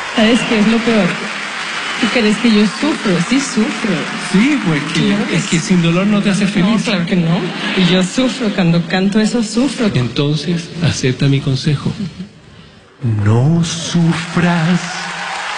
¿Sabes qué es lo peor? ¿Tú crees que yo sufro? Sí sufro. Sí, pues es que sin dolor no te hace feliz. No, claro que no. Y yo sufro, cuando canto eso sufro. Entonces, acepta mi consejo. No sufras.